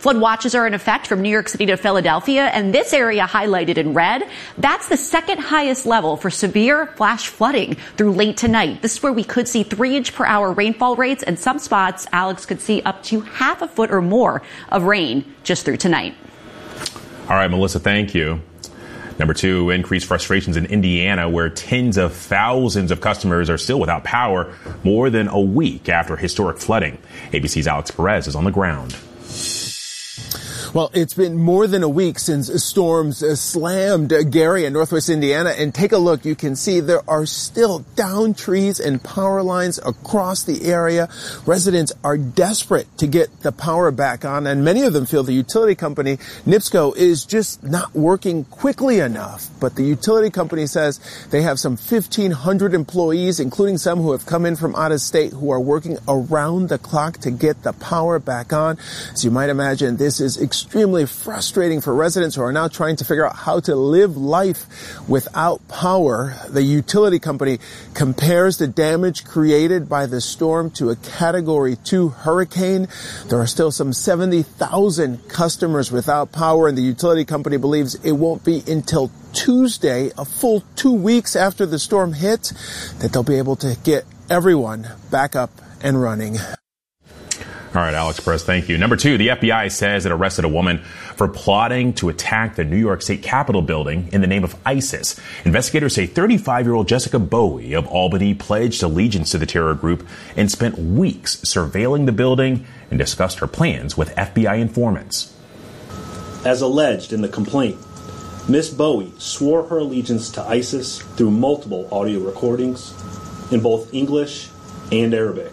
Flood watches are in effect from New York City to Philadelphia, and this area highlighted in red, that's the second highest level for severe flash flooding through late tonight. This is where we could see 3-inch per hour rainfall rates, and some spots, Alex, could see up to half a foot or more of rain just through tonight. All right, Melissa, thank you. Number 2, increased frustrations in Indiana, where tens of thousands of customers are still without power more than a week after historic flooding. ABC's Alex Perez is on the ground. Well, it's been more than a week since storms slammed Gary in northwest Indiana. And take a look. You can see there are still downed trees and power lines across the area. Residents are desperate to get the power back on. And many of them feel the utility company, NIPSCO, is just not working quickly enough. But the utility company says they have some 1,500 employees, including some who have come in from out of state, who are working around the clock to get the power back on. As you might imagine, this is extremely frustrating for residents who are now trying to figure out how to live life without power. The utility company compares the damage created by the storm to a Category 2 hurricane. There are still some 70,000 customers without power, and the utility company believes it won't be until Tuesday, a full 2 weeks after the storm hit, that they'll be able to get everyone back up and running. All right, Alex Perez, thank you. Number 2, the FBI says it arrested a woman for plotting to attack the New York State Capitol building in the name of ISIS. Investigators say 35-year-old Jessica Bowie of Albany pledged allegiance to the terror group and spent weeks surveilling the building and discussed her plans with FBI informants. As alleged in the complaint, Miss Bowie swore her allegiance to ISIS through multiple audio recordings in both English and Arabic.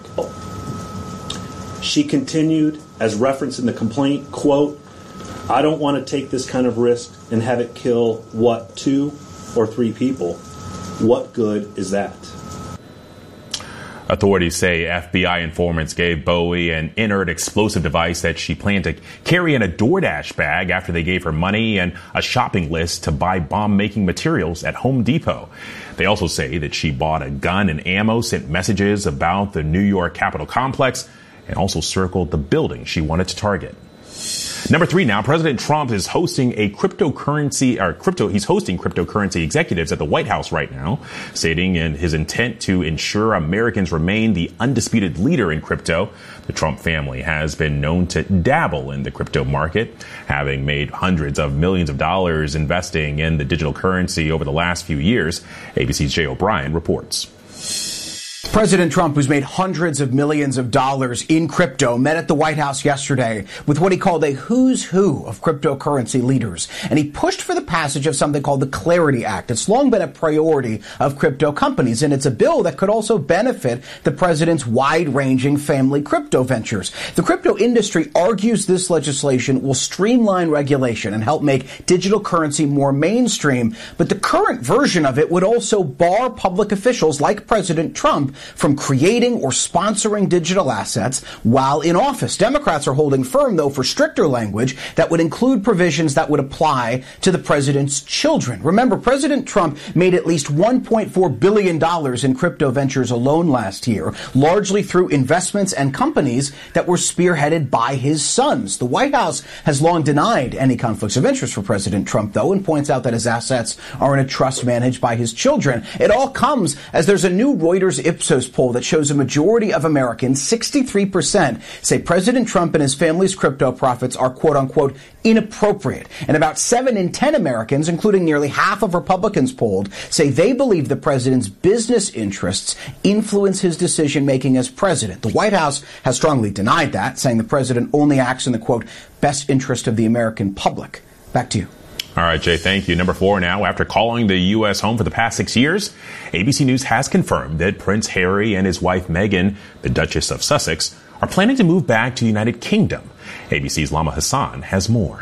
She continued, as referenced in the complaint, quote, "I don't want to take this kind of risk and have it kill, 2 or 3 people? What good is that?" Authorities say FBI informants gave Bowie an inert explosive device that she planned to carry in a DoorDash bag after they gave her money and a shopping list to buy bomb-making materials at Home Depot. They also say that she bought a gun and ammo, sent messages about the New York Capitol complex, and also circled the building she wanted to target. Number 3 now, President Trump is hosting he's hosting cryptocurrency executives at the White House right now, stating in his intent to ensure Americans remain the undisputed leader in crypto. The Trump family has been known to dabble in the crypto market, having made hundreds of millions of dollars investing in the digital currency over the last few years. ABC's Jay O'Brien reports. President Trump, who's made hundreds of millions of dollars in crypto, met at the White House yesterday with what he called a who's who of cryptocurrency leaders. And he pushed for the passage of something called the Clarity Act. It's long been a priority of crypto companies, and it's a bill that could also benefit the president's wide-ranging family crypto ventures. The crypto industry argues this legislation will streamline regulation and help make digital currency more mainstream. But the current version of it would also bar public officials like President Trump from creating or sponsoring digital assets while in office. Democrats are holding firm, though, for stricter language that would include provisions that would apply to the president's children. Remember, President Trump made at least $1.4 billion in crypto ventures alone last year, largely through investments and companies that were spearheaded by his sons. The White House has long denied any conflicts of interest for President Trump, though, and points out that his assets are in a trust managed by his children. It all comes as there's a new Reuters Ipsos poll that shows a majority of Americans, 63%, say President Trump and his family's crypto profits are quote-unquote inappropriate. And about 7 in 10 Americans, including nearly half of Republicans polled, say they believe the president's business interests influence his decision-making as president. The White House has strongly denied that, saying the president only acts in the, quote, best interest of the American public. Back to you. All right, Jay, thank you. Number 4 now, after calling the U.S. home for the past 6 years, ABC News has confirmed that Prince Harry and his wife Meghan, the Duchess of Sussex, are planning to move back to the United Kingdom. ABC's Lama Hassan has more.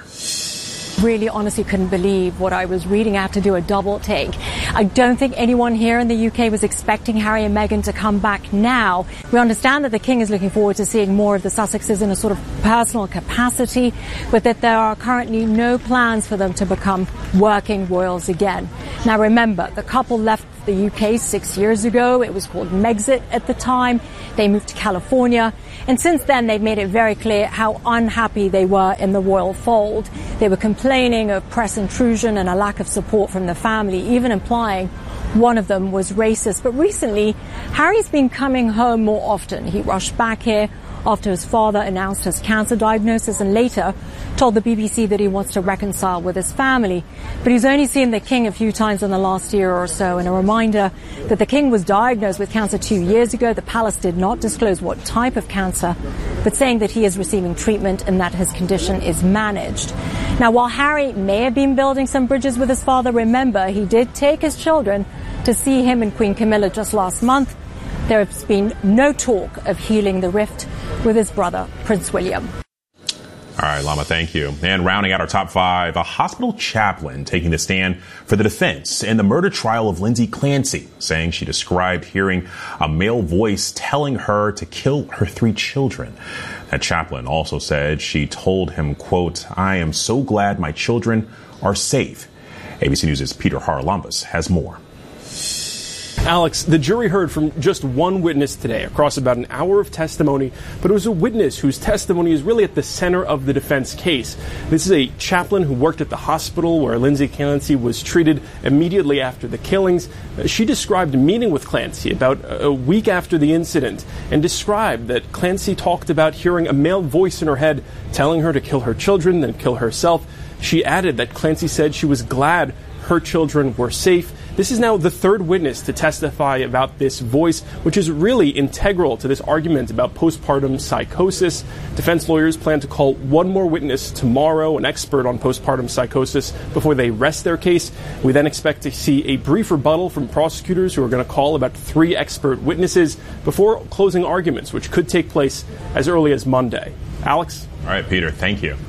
Really honestly couldn't believe what I was reading. I had to do a double take. I don't think anyone here in the UK was expecting Harry and Meghan to come back now. We understand that the King is looking forward to seeing more of the Sussexes in a sort of personal capacity, but that there are currently no plans for them to become working royals again. Now remember, the couple left the UK 6 years ago. It was called Megxit at the time. They moved to California. And since then, they've made it very clear how unhappy they were in the royal fold. They were complaining of press intrusion and a lack of support from the family, even implying one of them was racist. But recently, Harry's been coming home more often. He rushed back here after his father announced his cancer diagnosis and later told the BBC that he wants to reconcile with his family. But he's only seen the King a few times in the last year or so. And a reminder that the King was diagnosed with cancer 2 years ago. The palace did not disclose what type of cancer, but saying that he is receiving treatment and that his condition is managed. Now, while Harry may have been building some bridges with his father, remember, he did take his children to see him and Queen Camilla just last month. There has been no talk of healing the rift with his brother, Prince William. All right, Lama, thank you. And rounding out our top five, a hospital chaplain taking the stand for the defense in the murder trial of Lindsay Clancy, saying she described hearing a male voice telling her to kill her 3 children. That chaplain also said she told him, quote, "I am so glad my children are safe." ABC News' Peter Haralambous has more. Alex, the jury heard from just one witness today across about an hour of testimony, but it was a witness whose testimony is really at the center of the defense case. This is a chaplain who worked at the hospital where Lindsay Clancy was treated immediately after the killings. She described meeting with Clancy about a week after the incident and described that Clancy talked about hearing a male voice in her head telling her to kill her children, then kill herself. She added that Clancy said she was glad her children were safe. This is now the third witness to testify about this voice, which is really integral to this argument about postpartum psychosis. Defense lawyers plan to call one more witness tomorrow, an expert on postpartum psychosis, before they rest their case. We then expect to see a brief rebuttal from prosecutors who are going to call about 3 expert witnesses before closing arguments, which could take place as early as Monday. Alex? All right, Peter, thank you.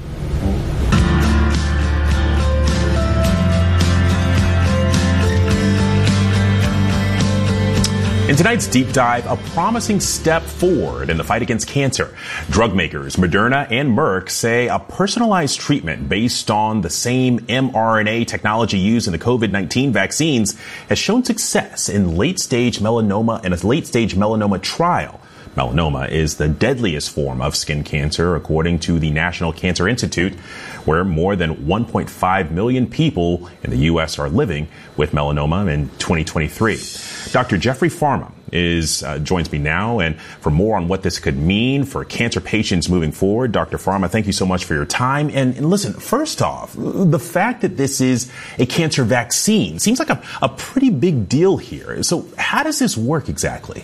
In tonight's deep dive, a promising step forward in the fight against cancer. Drug makers Moderna and Merck say a personalized treatment based on the same mRNA technology used in the COVID-19 vaccines has shown success in late-stage melanoma in a late-stage melanoma trial. Melanoma is the deadliest form of skin cancer, according to the National Cancer Institute, where more than 1.5 million people in the U.S. are living with melanoma in 2023. Dr. Jeffrey Farma joins me now, and for more on what this could mean for cancer patients moving forward. Dr. Farma, thank you so much for your time. And listen, first off, the fact that this is a cancer vaccine seems like a pretty big deal here. So how does this work exactly?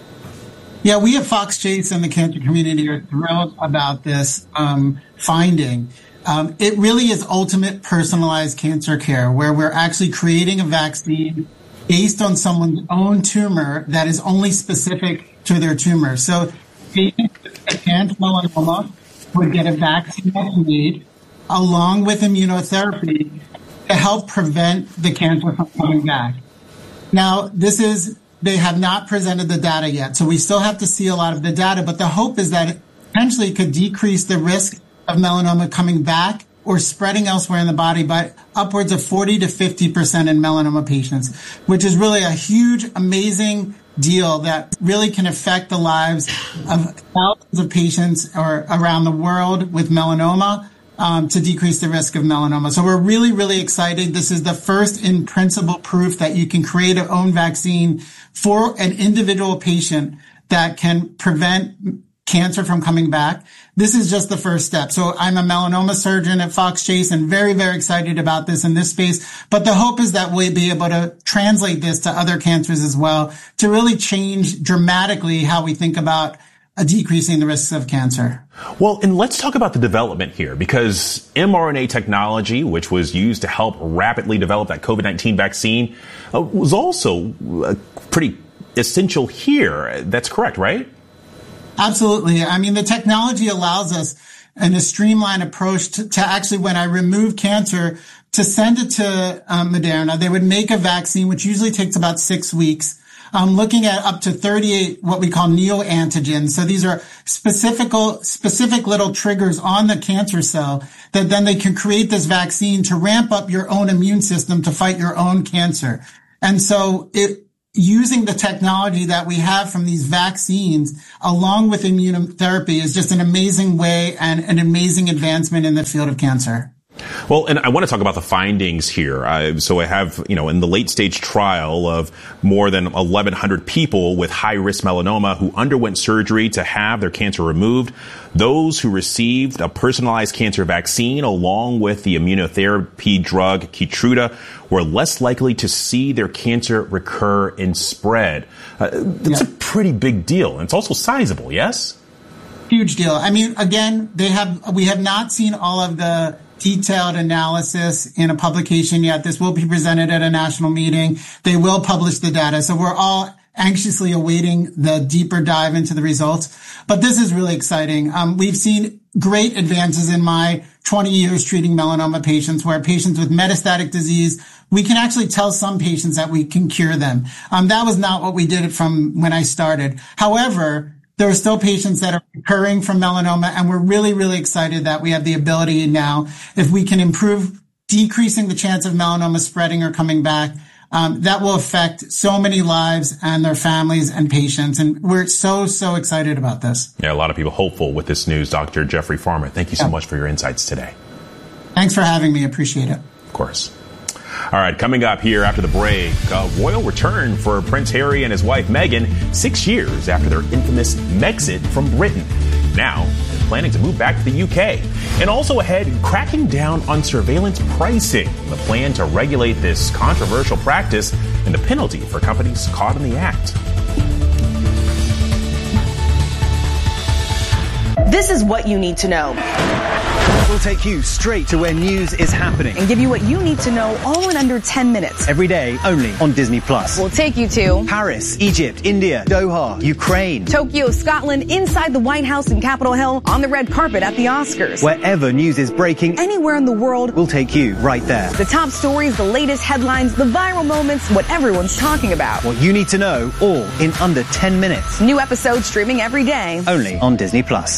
Yeah, we at Fox Chase and the cancer community are thrilled about this finding. It really is ultimate personalized cancer care, where we're actually creating a vaccine based on someone's own tumor that is only specific to their tumor. So patients with advanced melanoma would get a vaccine that's made along with immunotherapy to help prevent the cancer from coming back. Now, they have not presented the data yet, so we still have to see a lot of the data, but the hope is that it potentially could decrease the risk of melanoma coming back or spreading elsewhere in the body by upwards of 40 to 50% in melanoma patients, which is really a huge, amazing deal that really can affect the lives of thousands of patients around the world with melanoma to decrease the risk of melanoma. So we're really, really excited. This is the first in principle proof that you can create your own vaccine for an individual patient that can prevent cancer from coming back. This is just the first step. So I'm a melanoma surgeon at Fox Chase and very, very excited about this in this space. But the hope is that we'll be able to translate this to other cancers as well to really change dramatically how we think about decreasing the risks of cancer. Well, and let's talk about the development here, because mRNA technology, which was used to help rapidly develop that COVID-19 vaccine, was also pretty essential here. That's correct, right? Absolutely. I mean, the technology allows us in a streamlined approach to actually, when I remove cancer, to send it to Moderna. They would make a vaccine, which usually takes about 6 weeks. Looking at up to 38 what we call neoantigens. So these are specific little triggers on the cancer cell that then they can create this vaccine to ramp up your own immune system to fight your own cancer. And so using the technology that we have from these vaccines along with immunotherapy is just an amazing way and an amazing advancement in the field of cancer. Well, and I want to talk about the findings here. So I have, in the late stage trial of more than 1,100 people with high risk melanoma who underwent surgery to have their cancer removed. Those who received a personalized cancer vaccine along with the immunotherapy drug Keytruda were less likely to see their cancer recur and spread. That's a pretty big deal. And it's also sizable, yes? Huge deal. I mean, again, we have not seen all of the detailed analysis in a publication yet. This will be presented at a national meeting. They will publish the data. So we're all anxiously awaiting the deeper dive into the results. But this is really exciting. We've seen great advances in my 20 years treating melanoma patients, where patients with metastatic disease, we can actually tell some patients that we can cure them. That was not what we did from when I started. However, there are still patients that are recurring from melanoma, and we're really, really excited that we have the ability now, if we can improve decreasing the chance of melanoma spreading or coming back, that will affect so many lives and their families and patients. And we're so, so excited about this. Yeah, a lot of people hopeful with this news. Dr. Jeffrey Farmer, thank you so much for your insights today. Thanks for having me. Appreciate it. Of course. All right, coming up here after the break, a royal return for Prince Harry and his wife Meghan 6 years after their infamous Megxit from Britain. Now, they're planning to move back to the UK. And also ahead, cracking down on surveillance pricing, the plan to regulate this controversial practice and the penalty for companies caught in the act. This is what you need to know. We'll take you straight to where news is happening and give you what you need to know all in under 10 minutes. Every day, only on Disney+. We'll take you to Paris, Egypt, India, Doha, Ukraine, Tokyo, Scotland, inside the White House and Capitol Hill, on the red carpet at the Oscars. Wherever news is breaking, anywhere in the world, we'll take you right there. The top stories, the latest headlines, the viral moments, what everyone's talking about. What you need to know, all in under 10 minutes. New episodes streaming every day. Only on Disney+.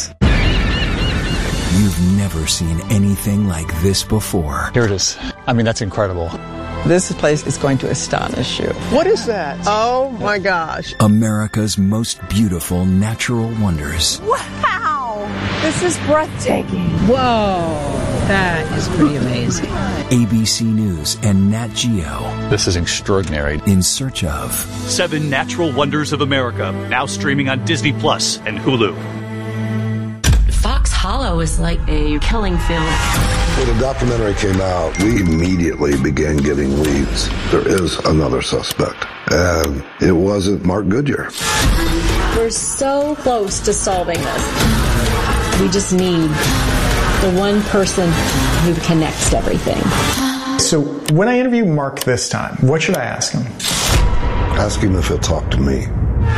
You've never seen anything like this before. Here it is. I mean, that's incredible. This place is going to astonish you. What is that? Oh my gosh. America's most beautiful natural wonders. Wow! This is breathtaking. Whoa, that is pretty amazing. ABC News and Nat Geo. This is extraordinary. In search of 7 Natural Wonders of America, now streaming on Disney Plus and Hulu. Fox Hollow is like a killing field. When the documentary came out, we immediately began getting leads. There is another suspect, and it wasn't Mark Goodyear. We're so close to solving this. We just need the one person who connects everything. So when I interview Mark this time, what should I ask him? Ask him if he'll talk to me.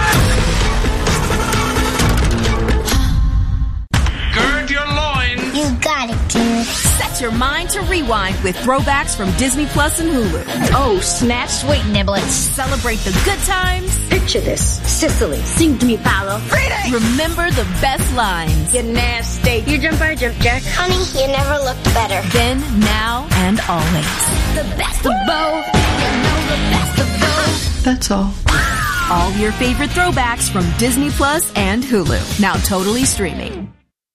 Got it, dude. Set your mind to rewind with throwbacks from Disney Plus and Hulu. Oh, snap, sweet niblets. Celebrate the good times. Picture this. Sicily. Sing to me, Paolo. Freedom. Remember the best lines. You're nasty. You jump I jump, Jack. Honey, you never looked better. Then, now, and always. The best of both. You know the best of both. That's all. All your favorite throwbacks from Disney Plus and Hulu. Now totally streaming.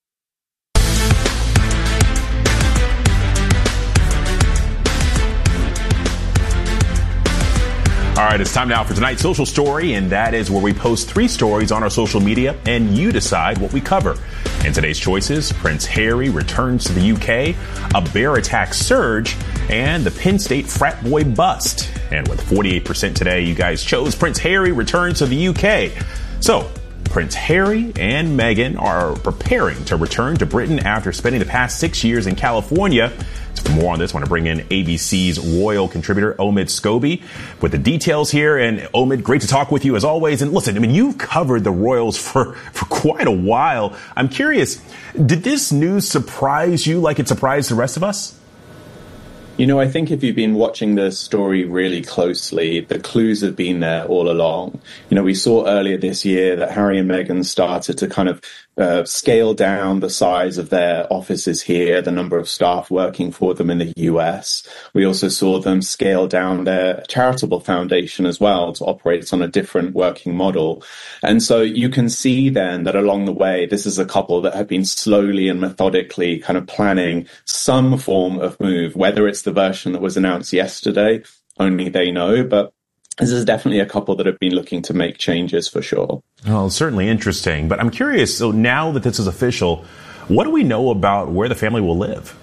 All right, it's time now for tonight's social story, and that is where we post 3 stories on our social media, and you decide what we cover. And today's choices: Prince Harry returns to the UK, a bear attack surge, and the Penn State frat boy bust. And with 48% today, you guys chose Prince Harry returns to the UK. So, Prince Harry and Meghan are preparing to return to Britain after spending the past 6 years in California. For more on this, I want to bring in ABC's royal contributor, Omid Scobie, with the details here. And Omid, great to talk with you as always. And listen, I mean, you've covered the royals for quite a while. I'm curious, did this news surprise you like it surprised the rest of us? I think if you've been watching the story really closely, the clues have been there all along. We saw earlier this year that Harry and Meghan started to kind of scale down the size of their offices here, the number of staff working for them in the US. We also saw them scale down their charitable foundation as well to operate on a different working model. And so you can see then that along the way, this is a couple that have been slowly and methodically kind of planning some form of move, whether it's the version that was announced yesterday, only they know, but this is definitely a couple that have been looking to make changes for sure. Well, certainly interesting. But I'm curious, so now that this is official, what do we know about where the family will live?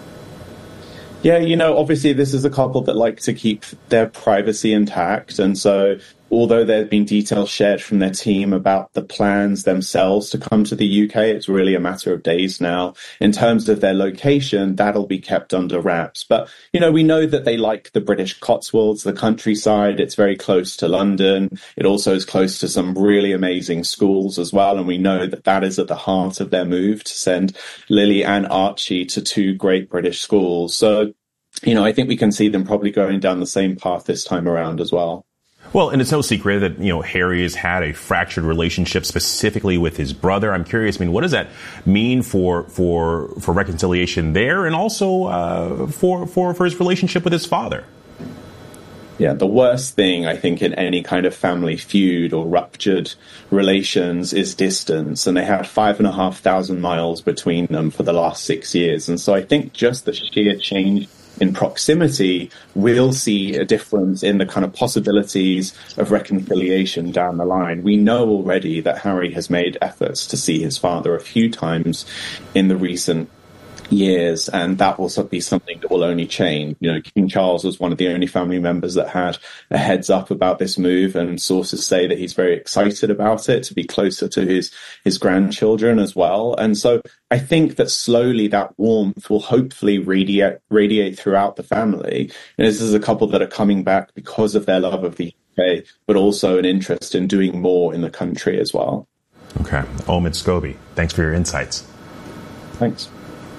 Yeah, obviously this is a couple that like to keep their privacy intact. And so although there have been details shared from their team about the plans themselves to come to the UK, it's really a matter of days now. In terms of their location, that'll be kept under wraps. But, we know that they like the British Cotswolds, the countryside. It's very close to London. It also is close to some really amazing schools as well. And we know that that is at the heart of their move to send Lily and Archie to 2 great British schools. So, I think we can see them probably going down the same path this time around as well. Well, and it's no secret that, Harry has had a fractured relationship specifically with his brother. I'm curious, what does that mean for reconciliation there and also for his relationship with his father? Yeah, the worst thing, I think, in any kind of family feud or ruptured relations is distance. And they had 5,500 miles between them for the last 6 years. And so I think just the sheer change in proximity, we'll see a difference in the kind of possibilities of reconciliation down the line. We know already that Harry has made efforts to see his father a few times in the recent years, and that will be something that will only change. King Charles was one of the only family members that had a heads up about this move, and sources say that he's very excited about it to be closer to his grandchildren as well. And so I think that slowly that warmth will hopefully radiate throughout the family. And this is a couple that are coming back because of their love of the UK, but also an interest in doing more in the country as well. Okay. Omid Scobie, thanks for your insights. Thanks.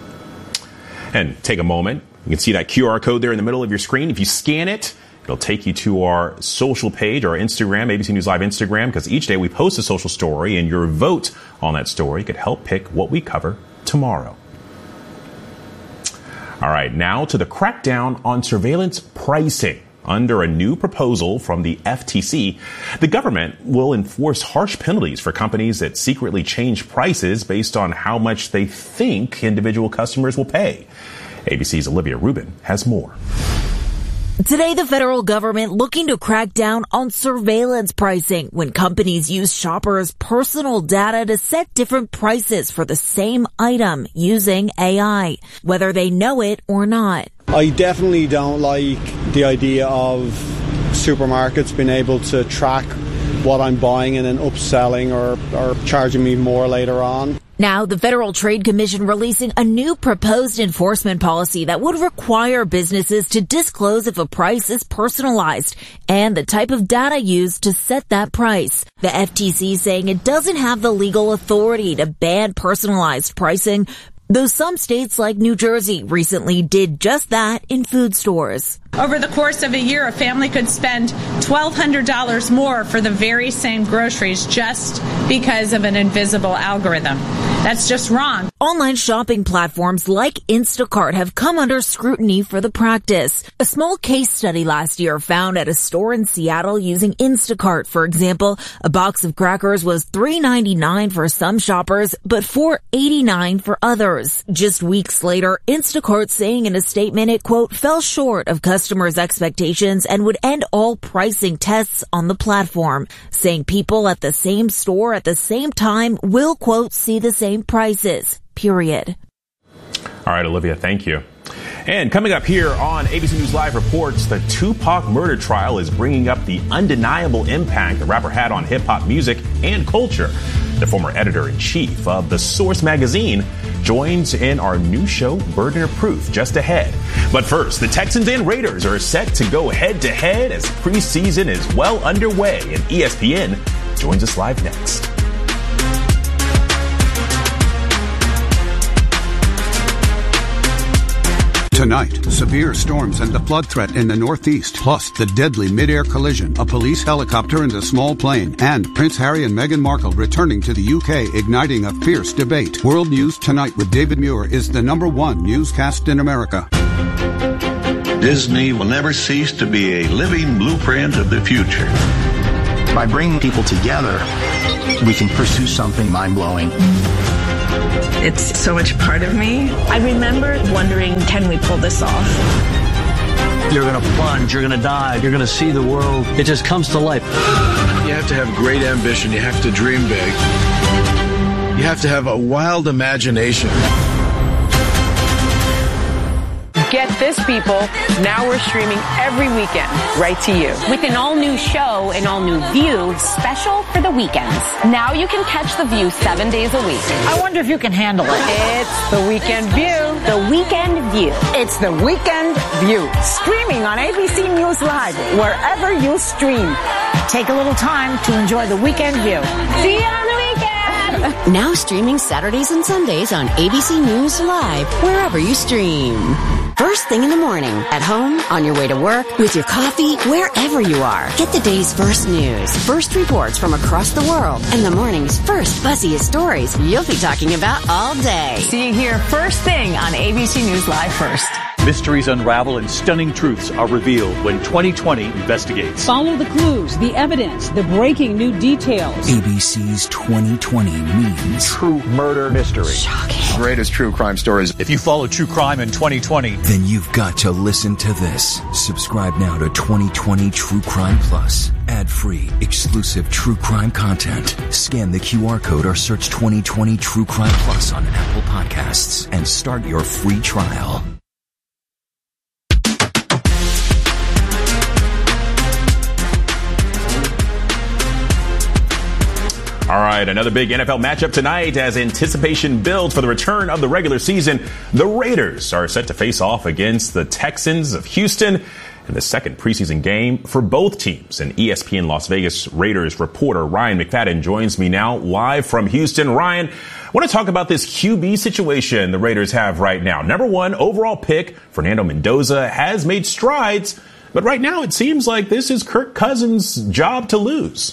And take a moment. You can see that QR code there in the middle of your screen. If you scan it, it'll take you to our social page, our Instagram, ABC News Live Instagram, because each day we post a social story, and your vote on that story could help pick what we cover tomorrow. All right, now to the crackdown on surveillance pricing. Under a new proposal from the FTC, the government will enforce harsh penalties for companies that secretly change prices based on how much they think individual customers will pay. ABC's Olivia Rubin has more. Today, the federal government looking to crack down on surveillance pricing when companies use shoppers' personal data to set different prices for the same item using AI, whether they know it or not. I definitely don't like the idea of supermarkets being able to track what I'm buying and then upselling or charging me more later on. Now, the Federal Trade Commission releasing a new proposed enforcement policy that would require businesses to disclose if a price is personalized and the type of data used to set that price. The FTC saying it doesn't have the legal authority to ban personalized pricing, though some states like New Jersey recently did just that in food stores. Over the course of a year, a family could spend $1,200 more for the very same groceries just because of an invisible algorithm. That's just wrong. Online shopping platforms like Instacart have come under scrutiny for the practice. A small case study last year found at a store in Seattle using Instacart, for example, a box of crackers was $3.99 for some shoppers, but $4.89 for others. Just weeks later, Instacart saying in a statement it, quote, fell short of customers' expectations and would end all pricing tests on the platform, saying people at the same store at the same time will, quote, see the same prices, period. All right, Olivia, thank you. And coming up here on ABC News Live reports, the Tupac murder trial is bringing up the undeniable impact the rapper had on hip-hop music and culture. The former editor-in-chief of The Source magazine joins in our new show, Burden of Proof, just ahead. But first, the Texans and Raiders are set to go head-to-head as preseason is well underway, and ESPN joins us live next. Tonight, severe storms and the flood threat in the Northeast, plus the deadly mid-air collision, a police helicopter and a small plane, and Prince Harry and Meghan Markle returning to the UK, igniting a fierce debate. World News Tonight with David Muir is the #1 newscast in America. Disney will never cease to be a living blueprint of the future. By bringing people together, we can pursue something mind-blowing. It's so much part of me. I remember wondering, can we pull this off? You're going to plunge, you're going to dive, you're going to see the world. It just comes to life. You have to have great ambition. You have to dream big. You have to have a wild imagination. Get this, people. Now we're streaming every weekend right to you. With an all-new show, an all-new View, special for the weekends. Now you can catch The View 7 days a week. I wonder if you can handle it. It's The Weekend View. The Weekend View. It's The Weekend View. Streaming on ABC News Live, wherever you stream. Take a little time to enjoy The Weekend View. See you on the weekend. Now streaming Saturdays and Sundays on ABC News Live, wherever you stream. First thing in the morning, at home, on your way to work, with your coffee, wherever you are. Get the day's first news, first reports from across the world, and the morning's first buzziest stories you'll be talking about all day. See you here first thing on ABC News Live first. Mysteries unravel and stunning truths are revealed when 2020 investigates. Follow the clues, the evidence, the breaking new details. ABC's 2020 means true murder mystery. Shocking. Greatest true crime stories. If you follow true crime in 2020, then you've got to listen to this. Subscribe now to 2020 True Crime Plus. Ad-free, exclusive true crime content. Scan the QR code or search 2020 True Crime Plus on Apple Podcasts and start your free trial. All right, another big NFL matchup tonight as anticipation builds for the return of the regular season. The Raiders are set to face off against the Texans of Houston in the second preseason game for both teams. And ESPN Las Vegas Raiders reporter Ryan McFadden joins me now live from Houston. Ryan, I want to talk about this QB situation the Raiders have right now. #1 overall pick, Fernando Mendoza, has made strides, but right now it seems like this is Kirk Cousins' job to lose.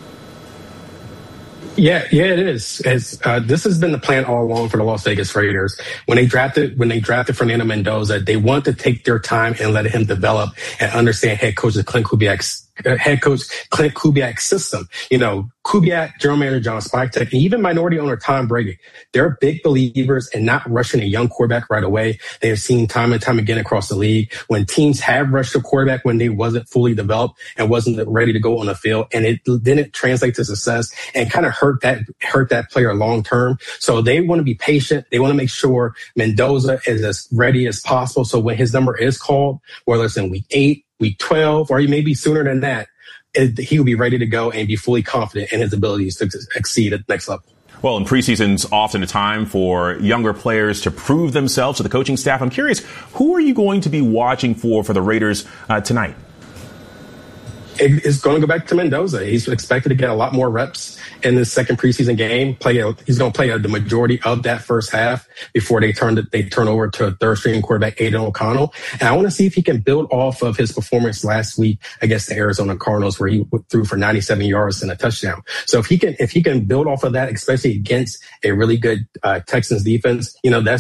Yeah, it is. This has been the plan all along for the Las Vegas Raiders. When they drafted Fernando Mendoza, they wanted to take their time and let him develop and understand head coach Clint Kubiak's system. You know, Kubiak, general manager John Spivak, and even minority owner Tom Brady, they're big believers in not rushing a young quarterback right away. They have seen time and time again across the league when teams have rushed a quarterback when they wasn't fully developed and wasn't ready to go on the field, and it didn't translate to success and kind of hurt that player long term. So they want to be patient. They want to make sure Mendoza is as ready as possible. So when his number is called, whether it's in week 8, week 12, or maybe sooner than that, he will be ready to go and be fully confident in his abilities to exceed at the next level. Well, in preseason's often a time for younger players to prove themselves to the coaching staff. I'm curious, who are you going to be watching for the Raiders tonight? It's going to go back to Mendoza. He's expected to get a lot more reps in the second preseason game. He's going to play the majority of that first half before they turn over to a third-string quarterback, Aiden O'Connell. And I want to see if he can build off of his performance last week against the Arizona Cardinals, where he threw for 97 yards and a touchdown. So if he can build off of that, especially against a really good Texans defense,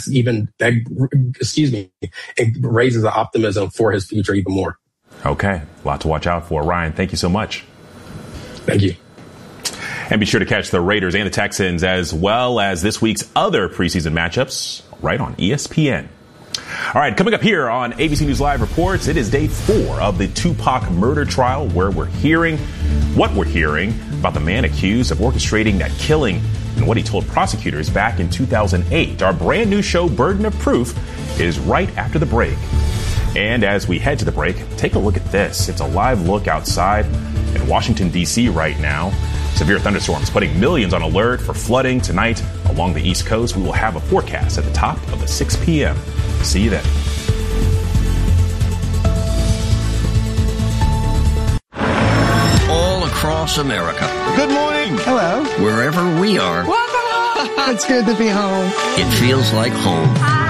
it raises the optimism for his future even more. Okay, a lot to watch out for. Ryan, thank you so much. Thank you. And be sure to catch the Raiders and the Texans as well as this week's other preseason matchups right on ESPN. All right, coming up here on ABC News Live Reports, it is day 4 of the Tupac murder trial, where we're hearing about the man accused of orchestrating that killing and what he told prosecutors back in 2008. Our brand new show, Burden of Proof, is right after the break. And as we head to the break, take a look at this. It's a live look outside in Washington, D.C. right now. Severe thunderstorms putting millions on alert for flooding tonight along the East Coast. We will have a forecast at the top of the 6 p.m. See you then. All across America. Good morning. Hello. Wherever we are. Welcome home. It's good to be home. It feels like home.